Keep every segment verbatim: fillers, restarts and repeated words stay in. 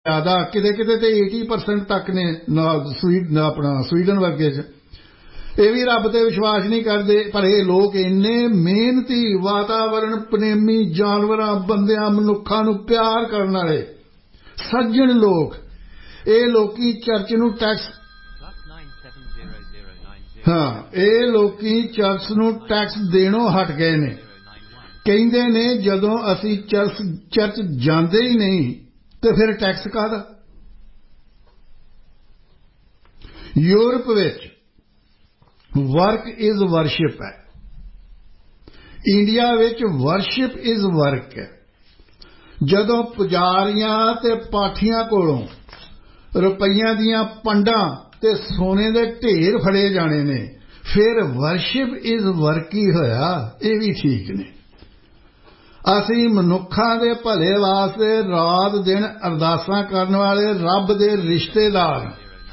ਜ਼ਿਆਦਾ ਕਿਤੇ ਕਿਤੇ ਤੇ eighty percent ਤੱਕ ਨੇ ਆਪਣਾ ਸਵੀਡਨ ਵਰਗੇ 'ਚ। ਇਹ ਵੀ ਰੱਬ ਤੇ ਵਿਸ਼ਵਾਸ ਨਹੀਂ ਕਰਦੇ, ਪਰ ਇਹ ਲੋਕ ਇੰਨੇ ਮਿਹਨਤੀ, ਵਾਤਾਵਰਣ ਪ੍ਰੇਮੀ, ਜਾਨਵਰਾਂ, ਬੰਦਿਆਂ, ਮਨੁੱਖਾਂ ਨੂੰ ਪਿਆਰ ਕਰਨ ਵਾਲੇ ਸੱਜਣ ਲੋਕ। ਇਹ ਲੋਕੀ ਚਰਚ ਨੂੰ ਟੈਕਸ ਹਾਂ ਇਹ ਲੋਕੀ ਚਰਚ ਨੂੰ ਟੈਕਸ ਦੇਣੋਂ ਹਟ ਗਏ ਨੇ। ਕਹਿੰਦੇ ਨੇ ਜਦੋਂ ਅਸੀਂ ਚਰਚ ਚਰਚ ਜਾਂਦੇ ਹੀ ਨਹੀਂ ਤੇ ਫਿਰ ਟੈਕਸ ਕਾਹਦਾ। ਯੂਰਪ ਵਿੱਚ ਵਰਕ ਇਜ਼ ਵਰਸ਼ਿਪ ਹੈ, ਇੰਡੀਆ ਵਿੱਚ ਵਰਸ਼ਿਪ ਇਜ਼ ਵਰਕ ਹੈ। ਜਦੋਂ ਪੁਜਾਰੀਆਂ ਤੇ ਪਾਠੀਆਂ ਕੋਲੋਂ ਰੁਪਈਆਂ ਦੀਆਂ ਪੰਡਾਂ ਤੇ ਸੋਨੇ ਦੇ ਢੇਰ ਫੜੇ ਜਾਣੇ ਨੇ, ਫਿਰ ਵਰਸ਼ਿਪ ਇਜ਼ ਵਰਕ ਹੀ ਹੋਇਆ। ਇਹ ਵੀ ਠੀਕ ਨੇ। ਅਸੀਂ ਮਨੁੱਖਾਂ ਦੇ ਭਲੇ ਵਾਸਤੇ ਰਾਤ ਦਿਨ ਅਰਦਾਸਾਂ ਕਰਨ ਵਾਲੇ ਰੱਬ ਦੇ ਰਿਸ਼ਤੇਦਾਰ।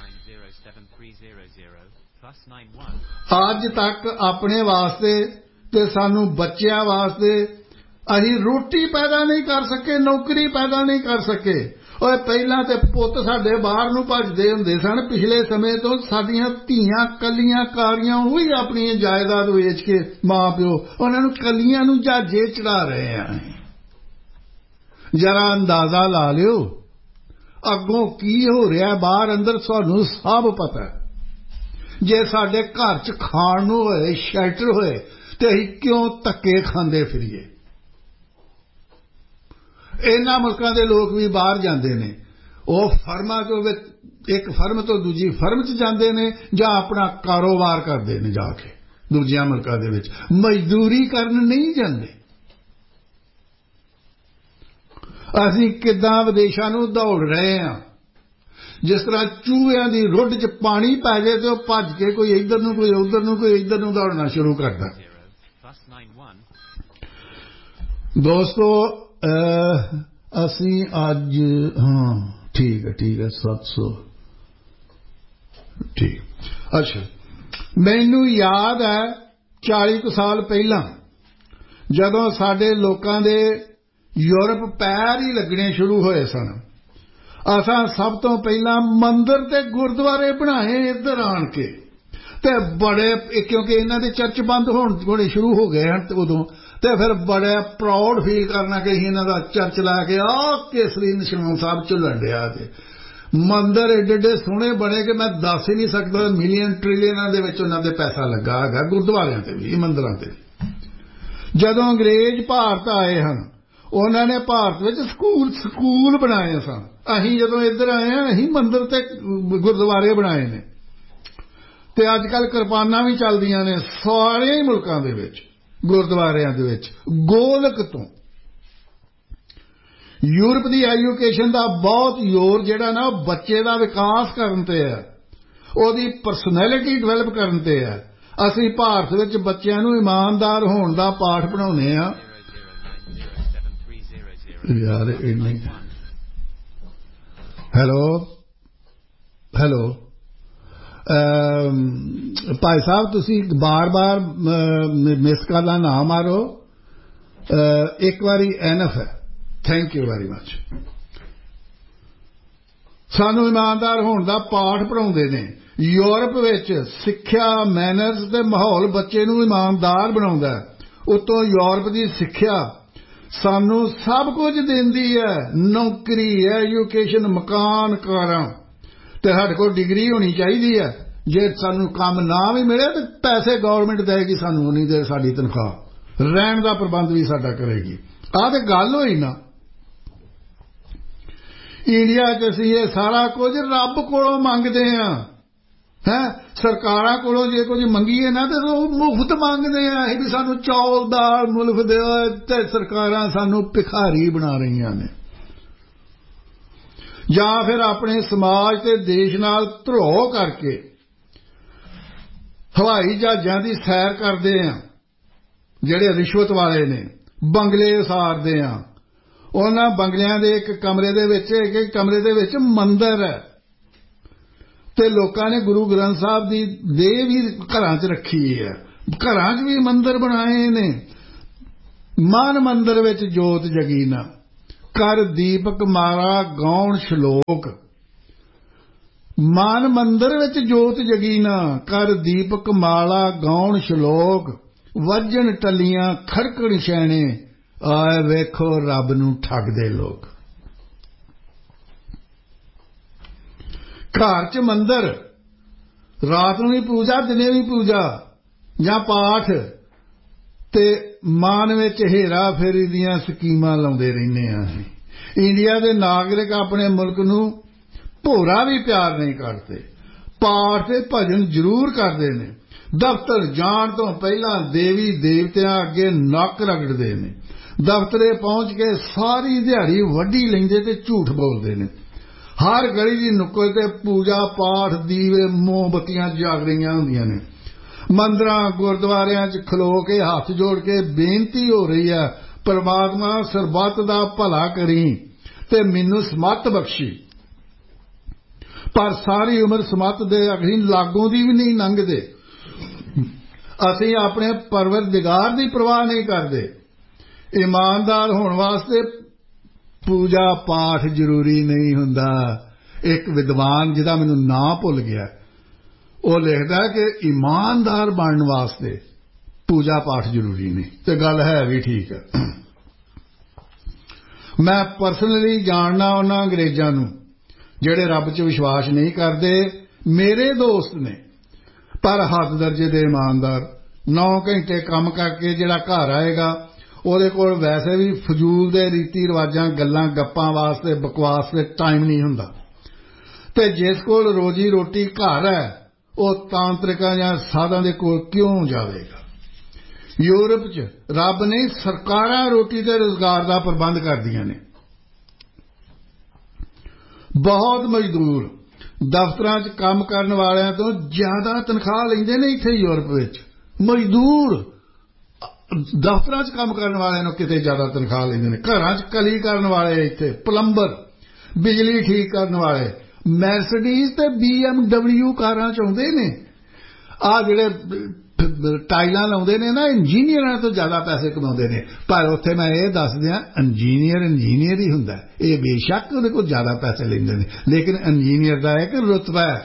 ਅੱਜ ਤੱਕ ਆਪਣੇ ਵਾਸਤੇ ਤੇ ਸਾਨੂੰ ਬੱਚਿਆਂ ਵਾਸਤੇ ਅਸੀਂ ਰੋਟੀ ਪੈਦਾ ਨਹੀਂ ਕਰ ਸਕੇ, ਨੌਕਰੀ ਪੈਦਾ ਨਹੀਂ ਕਰ ਸਕੇ। ਓਏ ਪਹਿਲਾਂ ਤੇ ਪੁੱਤ ਸਾਡੇ ਬਾਹਰ ਨੂੰ ਭੱਜਦੇ ਹੁੰਦੇ ਸਨ। ਪਿਛਲੇ ਸਮੇਂ ਤੋਂ ਸਾਡੀਆਂ ਧੀਆਂ ਕੱਲੀਆਂ ਕਾਰੀਆਂ ਉਹ ਹੀ ਆਪਣੀ ਜਾਇਦਾਦ ਵੇਚ ਕੇ ਮਾਂ ਪਿਓ ਉਹਨਾਂ ਨੂੰ ਕੱਲੀਆਂ ਨੂੰ ਜਹਾਜ਼ੇ ਚੜਾ ਰਹੇ ਆ। ਜਰਾ ਅੰਦਾਜ਼ਾ ਲਾ ਲਿਓ ਅੱਗੋਂ ਕੀ ਹੋ ਰਿਹਾ ਬਾਹਰ ਅੰਦਰ, ਸਾਨੂੰ ਸਭ ਪਤਾ। ਜੇ ਸਾਡੇ ਘਰ 'ਚ ਖਾਣ ਨੂੰ ਹੋਏ, ਸ਼ੈਲਟਰ ਹੋਏ, ਤੇ ਅਸੀਂ ਕਿਉਂ ਧੱਕੇ ਖਾਂਦੇ ਫਿਰੀਏ। ਇਹਨਾਂ ਮੁਲਕਾਂ ਦੇ ਲੋਕ ਵੀ ਬਾਹਰ ਜਾਂਦੇ ਨੇ, ਉਹ ਫਰਮਾਂ ਤੋਂ ਇੱਕ ਫਰਮ ਤੋਂ ਦੂਜੀ ਫਰਮ 'ਚ ਜਾਂਦੇ ਨੇ ਜਾਂ ਆਪਣਾ ਕਾਰੋਬਾਰ ਕਰਦੇ ਨੇ ਜਾ ਕੇ ਦੂਜਿਆਂ ਮੁਲਕਾਂ ਦੇ ਵਿੱਚ, ਮਜ਼ਦੂਰੀ ਕਰਨ ਨਹੀਂ ਜਾਂਦੇ। ਅਸੀਂ ਕਿੱਦਾਂ ਵਿਦੇਸ਼ਾਂ ਨੂੰ ਦੌੜ ਰਹੇ ਹਾਂ। ਜਿਸ ਤਰ੍ਹਾਂ ਚੂਹਿਆਂ ਦੀ ਰੁੱਡ 'ਚ ਪਾਣੀ ਪੈ ਜਾਏ ਤੇ ਉਹ ਭੱਜ ਕੇ ਕੋਈ ਇੱਧਰ ਨੂੰ ਕੋਈ ਉੱਧਰ ਨੂੰ ਕੋਈ ਇੱਧਰ ਨੂੰ ਦੌੜਨਾ ਸ਼ੁਰੂ ਕਰਦਾ। ਦੋਸਤੋ ਅਸੀਂ ਅੱਜ ਹਾਂ ਠੀਕ ਹੈ ਠੀਕ ਹੈ ਸੱਤ ਸੌ ਠੀਕ। ਅੱਛਾ, ਮੈਨੂੰ ਯਾਦ ਹੈ ਚਾਲੀ ਕੁ ਸਾਲ ਪਹਿਲਾਂ ਜਦੋਂ ਸਾਡੇ ਲੋਕਾਂ ਦੇ ਯੂਰਪ ਪੈਰ ਹੀ ਲੱਗਣੇ ਸ਼ੁਰੂ ਹੋਏ ਸਨ, ਅਸਾਂ ਸਭ ਤੋਂ ਪਹਿਲਾਂ ਮੰਦਿਰ ਤੇ ਗੁਰਦੁਆਰੇ ਬਣਾਏ ਇੱਧਰ ਆਣ ਕੇ। ਤੇ ਬੜੇ ਕਿਉਂਕਿ ਇਹਨਾਂ ਦੇ ਚਰਚ ਬੰਦ ਹੋਣ ਹੋਣੇ ਸ਼ੁਰੂ ਹੋ ਗਏ ਹਨ ਉਦੋਂ, ਤੇ ਫਿਰ ਬੜਾ ਪ੍ਰਾਊਡ ਫੀਲ ਕਰਨਾ ਕਿ ਅਸੀਂ ਇਹਨਾਂ ਦਾ ਚਰਚ ਲਾ ਕੇ ਆਹ ਕੇਸਰੀ ਨਿਸ਼ਾਨ ਸਾਹਿਬ ਝੁੱਲਣ ਡਿਆ। ਤੇ ਮੰਦਿਰ ਏਡੇ ਏਡੇ ਸੋਹਣੇ ਬਣੇ ਕਿ ਮੈਂ ਦੱਸ ਹੀ ਨਹੀਂ ਸਕਦਾ, ਮਿਲੀਅਨ ਟ੍ਰਿਲੀਅਨਾਂ ਦੇ ਵਿੱਚ ਉਹਨਾਂ ਦੇ ਪੈਸਾ ਲੱਗਾ ਹੈਗਾ, ਗੁਰਦੁਆਰਿਆਂ ਤੇ ਵੀ ਮੰਦਿਰਾਂ ਤੇ। ਜਦੋਂ ਅੰਗਰੇਜ਼ ਭਾਰਤ ਆਏ ਹਨ ਉਹਨਾਂ ਨੇ ਭਾਰਤ ਵਿੱਚ ਸਕੂਲ ਸਕੂਲ ਬਣਾਏ ਸਨ। ਅਸੀਂ ਜਦੋਂ ਇੱਧਰ ਆਏ ਹਾਂ ਅਸੀਂ ਮੰਦਿਰ ਤੇ ਗੁਰਦੁਆਰੇ ਬਣਾਏ ਨੇ। ਤੇ ਅੱਜ ਕੱਲ੍ਹ ਕਿਰਪਾਨਾਂ ਵੀ ਚੱਲਦੀਆਂ ਨੇ ਸਾਰੇ ਹੀ ਮੁਲਕਾਂ ਦੇ ਵਿੱਚ ਗੁਰਦੁਆਰਿਆਂ ਦੇ ਵਿੱਚ। ਗੋਲਕ ਤੋਂ ਯੂਰਪ ਦੀ ਐਜੂਕੇਸ਼ਨ ਦਾ ਬਹੁਤ ਜ਼ੋਰ ਜਿਹੜਾ ਨਾ ਉਹ ਬੱਚੇ ਦਾ ਵਿਕਾਸ ਕਰਨ ਤੇ ਹੈ, ਉਹਦੀ ਪਰਸਨੈਲਿਟੀ ਡਿਵੈਲਪ ਕਰਨ ਤੇ ਹੈ। ਅਸੀਂ ਭਾਰਤ ਵਿੱਚ ਬੱਚਿਆਂ ਨੂੰ ਇਮਾਨਦਾਰ ਹੋਣ ਦਾ ਪਾਠ ਪੜ੍ਹਾਉਂਦੇ ਹਾਂ। ਯਾਰ ਇੰਨੀ ਹੈਲੋ ਹੈਲੋ ਭਾਈ ਸਾਹਿਬ ਤੁਸੀਂ ਬਾਰ-ਬਾਰ ਮਿਸ ਕਾਲਾਂ ਨਾ ਮਾਰੋ, ਇੱਕ ਵਾਰੀ ਐਨਫ ਹੈ। Thank you very much. ਸਾਨੂੰ ਇਮਾਨਦਾਰ ਹੋਣ ਦਾ ਪਾਠ ਪੜ੍ਹਾਉਂਦੇ ਨੇ। ਯੂਰਪ ਵਿੱਚ ਸਿੱਖਿਆ, ਮੈਨਰਸ ਤੇ ਮਾਹੌਲ ਬੱਚੇ ਨੂੰ ਇਮਾਨਦਾਰ ਬਣਾਉਂਦਾ। ਉੱਤੋਂ ਯੂਰਪ ਦੀ ਸਿੱਖਿਆ ਸਾਨੂੰ ਸਭ ਕੁਝ ਦਿੰਦੀ ਹੈ, ਨੌਕਰੀ, ਐਜੂਕੇਸ਼ਨ, ਮਕਾਨ, ਕਾਰਾਂ। ਤੇ ਸਾਡੇ ਕੋਲ ਡਿਗਰੀ ਹੋਣੀ ਚਾਹੀਦੀ ਹੈ। ਜੇ ਸਾਨੂੰ ਕੰਮ ਨਾ ਵੀ ਮਿਲੇ ਤਾਂ ਪੈਸੇ ਗੌਰਮੈਂਟ ਦੇਗੀ ਸਾਨੂੰ, ਉਨੀ ਦੇਰ ਸਾਡੀ ਤਨਖਾਹ, ਰਹਿਣ ਦਾ ਪ੍ਰਬੰਧ ਵੀ ਸਾਡਾ ਕਰੇਗੀ। ਆਹ ਤੇ ਗੱਲ ਹੋਈ ਨਾ। ਇੰਡੀਆ 'ਚ ਅਸੀਂ ਇਹ ਸਾਰਾ ਕੁਝ ਰੱਬ ਕੋਲੋਂ ਮੰਗਦੇ ਹਾਂ। ਹੈਂ ਸਰਕਾਰਾਂ ਕੋਲੋਂ ਜੇ ਕੁਝ ਮੰਗੀਏ ਨਾ ਤੇ ਉਹ ਮੁਫਤ ਮੰਗਦੇ ਆ ਅਸੀਂ ਵੀ ਸਾਨੂੰ ਚੌਲ ਦਾਲ ਮੁਲਕ ਦਿਓ, ਤੇ ਸਰਕਾਰਾਂ ਸਾਨੂੰ ਭਿਖਾਰੀ ਬਣਾ ਰਹੀਆਂ ਨੇ। ਜਾਂ ਫਿਰ ਆਪਣੇ ਸਮਾਜ ਤੇ ਦੇਸ਼ ਨਾਲ ਧਰੋਹ ਕਰਕੇ ਹਵਾਈ ਜਹਾਜ਼ਾਂ ਦੀ ਸੈਰ ਕਰਦੇ ਆ ਜਿਹੜੇ ਰਿਸ਼ਵਤ ਵਾਲੇ ਨੇ, ਬੰਗਲੇ ਉਸਾਰਦੇ ਆ। ਉਹਨਾਂ ਬੰਗਲਿਆਂ ਦੇ ਇੱਕ ਕਮਰੇ ਦੇ ਵਿੱਚ ਇੱਕ ਇੱਕ ਕਮਰੇ ਦੇ ਵਿੱਚ ਮੰਦਿਰ ਹੈ ਤੇ ਲੋਕਾਂ ਨੇ ਗੁਰੂ ਗ੍ਰੰਥ ਸਾਹਿਬ ਦੀ ਦੇਹ ਵੀ ਘਰਾਂ 'ਚ ਰੱਖੀ ਹੈ, ਘਰਾਂ 'ਚ ਵੀ ਮੰਦਿਰ ਬਣਾਏ ਨੇ। ਮਨ ਮੰਦਿਰ ਵਿੱਚ ਜੋਤ ਜਗੀ ਨਾ, कर दीपक मारा गौण श्लोक मान मंदिर विच जोत जगी ना कर दीपक माला गौण श्लोक वजन टलियां खड़कण शैणे आए वेखो रब नूं ठगदे लोग। घर च मंदिर रात नूं भी पूजा दिने भी पूजा जां पाठ ते मान विच हेरा फेरी दीयां स्कीमां लाउंदे रहिंदे आ। इंडिया दे नागरिक अपने मुल्क नूं भोरा भी प्यार नहीं करते। पाठ ते भजन जरूर करते ने। दफ्तर जाण तो पहला देवी देवतियां अगे नक रगड़ते ने। दफ्तरे पहुंच के सारी दिहाड़ी वड्डी लैंदे ते झूठ बोलते ने। हर गली दी नुक्कड़ ते पूजा पाठ दीवे मोमबत्तियां जग रहियां हुंदियां ने। मंदिरां गुरुद्वारियां च खलो के हाथ जोड़ के बेनती हो रही है परमात्मा सरबत दा भला करी ते मैनू समत बख्शी। पर सारी उम्र समत दे अखीं लागों दी भी नहीं लंघदे। असीं अपने परवरदिगार दी परवाह नहीं करदे। ईमानदार होण वास्ते पूजा पाठ जरूरी नहीं हुंदा। एक विद्वान जिहदा मैनू नां भुल गया वो लिखदा कि ईमानदार बनने वास्ते पूजा पाठ जरूरी नहीं। ते गल है भी ठीक है। मैं परसनली जानना उन्हां अंग्रेजां नूं ਜਿਹੜੇ ਰੱਬ 'ਚ ਵਿਸ਼ਵਾਸ नहीं करते। मेरे दोस्त ने पर हद दर्जे ਦੇ ईमानदार नौ घंटे काम करके ਜਿਹੜਾ घर आएगा ਉਹਦੇ ਕੋਲ वैसे भी फजूल ਦੇ रीति रिवाजां गल्लां गप्पां वास्ते बकवास ते टाइम नहीं हुंदा। ते जिस कोल रोजी रोटी घर है वो तांत्रिकां जां साधां दे कोल क्यों जावेगा। यूरोप 'ਚ रब ने सरकारां रोटी ते रोजगार दा प्रबंध करदियां ने। बहुत मजदूर दफ्तरां 'ਚ काम करन वालियां तो ज्यादा तनख्वाह लैंदे ने। इत्थे यूरोप विच मजदूर दफ्तरां 'ਚ काम करन वालियां नूं किते ज्यादा तनख्वाह लैंदे ने। घरां 'ਚ कली करन वाले इत्थे प्लंबर बिजली ठीक करन वाले मैर्सिडीज ते बी एम डबल्यू कारां 'ਚ आउंदे ने। आ जिहड़े टाइलां लाउंदे ने ना इंजीनियरां तो ज्यादा पैसे कमाउंदे ने। पर उत्थे मैं ये दस दियां इंजीनियर इंजीनियर ही हुंदा। ये बेशक उहदे कोल ज्यादा पैसे लैंदे ने लेकिन इंजीनियर दा इक रुतबा है।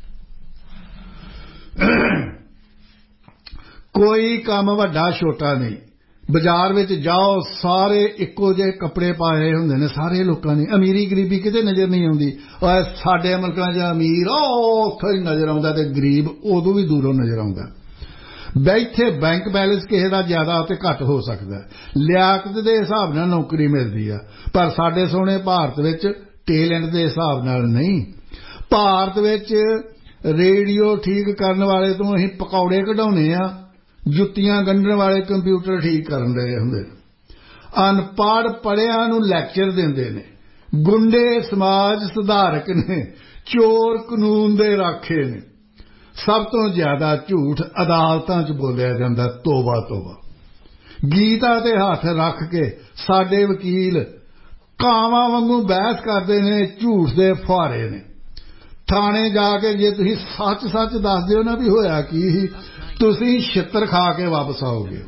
कोई काम वड्डा छोटा नहीं। बाजार विच जाओ सारे इक्को जिहे कपड़े पाए हुंदे ने सारे लोकां ने। अमीरी गरीबी किते नज़र नहीं आउंदी। ओए साडे मुल्कां 'च अमीर उत्थे ही नज़र आउंदा ते गरीब उदों भी दूरों नज़र आउंदा। बैठे बैंक बैलेंस किसी का ज्यादा ते घट हो सकता है। लियाकत के हिसाब नाल नौकरी मिलती है पर साडे सोहणे भारत विच टैलेंट के हिसाब नाल नहीं। भारत विच रेडियो ठीक करने वाले तो असीं पकौड़े कढाउने आ जुत्तियां गंढण वाले कंप्यूटर ठीक करन रहे हुंदे। अनपढ़ पढ़ियां नूं लैक्चर दिंदे ने। गुंडे समाज सुधारक ने। चोर कानून दे राखे ने। सब तो ज्यादा झूठ अदालतां 'च बोलिया जांदा। तोबा तोबा। गीता ते हथ रख के साडे वकील कावां वांगू बहस करदे ने। झूठ दे फुहारे ने। थाने जाके जे तुसीं सच सच दस दिओ ना भी होया की तुसीं छित्तर खा के वापस आओगे।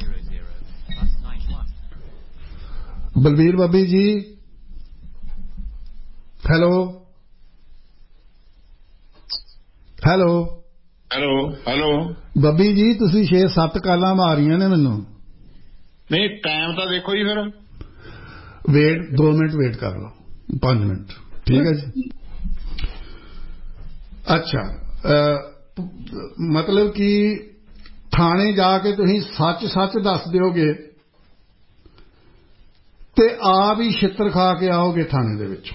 बलबीर बब्बी जी hello hello hello hello Baby जी तुसीं छे सत्त कालां मारियां ने मैनूं। नहीं टाइम तो देखो जी। फिर वेट दो मिनट वेट कर लो पांच मिनट ठीक है जी। अच्छा आ, मतलब कि थाने जाके तुसीं सच सच दस दिओगे ते आप ही छित्तर खा के आओगे थाने दे विचों।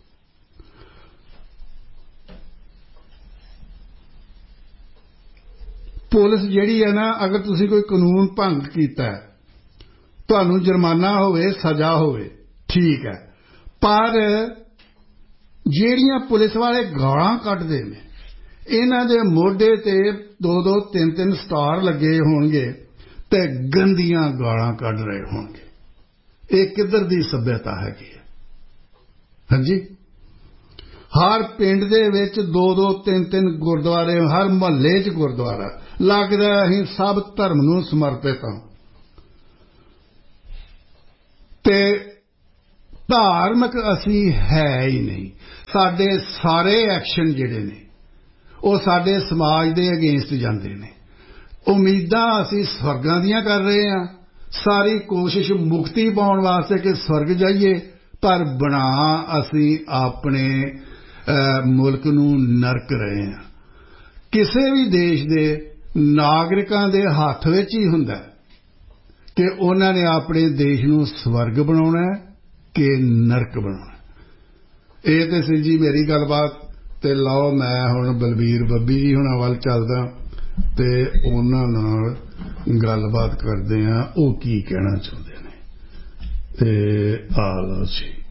पुलिस जिहड़ी है ना अगर तुसीं कोई कानून भंग कीता है तुहानूं जुर्माना होवे सजा होवे ठीक है। पर जिहड़ियां पुलिस वाले गालां कढदे ने इन्हां दे मोढे ते दो दो तीन तीन स्टार लगे होणगे ते गंदियां गालां कढ रहे होणगे। ये किधर दी सभ्यता हैगी है। हाँ जी हर पिंड दे विच दो दो तीन तीन गुरुद्वारे हर महल्ले च गुरुद्वारा लगदा असीं सब धर्म नूं समर्पित हां ते ਧਾਰਮਿਕ ਅਸੀਂ ਹੈ ਹੀ ਨਹੀਂ। ਸਾਡੇ ਸਾਰੇ ਐਕਸ਼ਨ ਜਿਹੜੇ ਨੇ ਉਹ ਸਾਡੇ ਸਮਾਜ ਦੇ ਅਗੇਂਸਟ ਜਾਂਦੇ ਨੇ। ਉਮੀਦਾਂ ਅਸੀਂ ਸਵਰਗਾਂ ਦੀਆਂ ਕਰ ਰਹੇ ਹਾਂ, ਸਾਰੀ ਕੋਸ਼ਿਸ਼ ਮੁਕਤੀ ਪਾਉਣ ਵਾਸਤੇ ਕਿ ਸਵਰਗ ਜਾਈਏ, ਪਰ ਬਣਾ ਅਸੀਂ ਆਪਣੇ ਮੁਲਕ ਨੂੰ ਨਰਕ ਰਹੇ ਹਾਂ। ਕਿਸੇ ਵੀ ਦੇਸ਼ ਦੇ ਨਾਗਰਿਕਾਂ ਦੇ ਹੱਥ ਵਿੱਚ ਹੀ ਹੁੰਦਾ ਕਿ ਉਹਨਾਂ ਨੇ ਆਪਣੇ ਦੇਸ਼ ਨੂੰ ਸਵਰਗ ਬਣਾਉਣਾ ਕਿ ਨਰਕ ਬਣਾਉਣਾ। ਇਹ ਤੇ ਸੀ ਜੀ ਮੇਰੀ ਗੱਲਬਾਤ। ਤੇ ਲਓ ਮੈਂ ਹੁਣ ਬਲਬੀਰ ਬੱਬੀ ਜੀ ਹੁਣਾਂ ਵੱਲ ਚੱਲਦਾ ਤੇ ਉਹਨਾਂ ਨਾਲ ਗੱਲਬਾਤ ਕਰਦੇ ਹਾਂ, ਉਹ ਕੀ ਕਹਿਣਾ ਚਾਹੁੰਦੇ ਨੇ। ਤੇ ਆ ਲਓ ਜੀ।